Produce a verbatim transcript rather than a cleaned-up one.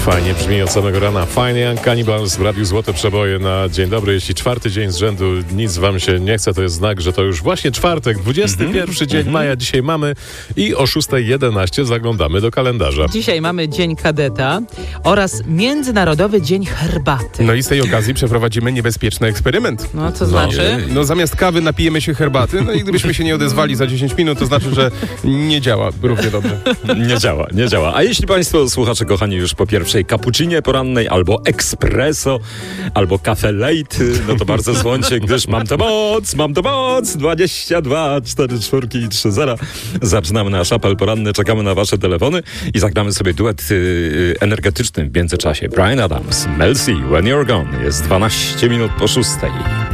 Fajnie brzmi od samego rana. Fajnie, Young Cannibals w Radiu Złote Przeboje na dzień dobry. Jeśli czwarty dzień z rzędu nic wam się nie chce, to jest znak, że to już właśnie czwartek, dwudziesty pierwszy mm-hmm. dzień maja dzisiaj mamy i o szósta jedenaście zaglądamy do kalendarza. Dzisiaj mamy Dzień Kadeta oraz Międzynarodowy Dzień Herbaty. No i z tej okazji przeprowadzimy niebezpieczny eksperyment. No, co znaczy? No zamiast kawy napijemy się herbaty, no i gdybyśmy się nie odezwali za dziesięć minut, to znaczy, że nie działa równie dobrze. Nie działa, nie działa. A jeśli państwo, słuchacze kochani, już po pierwszej cappuccinie porannej, albo espresso, albo cafe late, no to bardzo dzwońcie, gdyż mam to moc, mam to moc, dwadzieścia dwa, cztery, cztery i trzy zero. Zaczynamy nasz apel poranny, czekamy na wasze telefony i zagramy sobie duet yy, energetyczny w międzyczasie. Bryan Adams, Mel C, When You're Gone. Jest dwanaście minut po szóstej.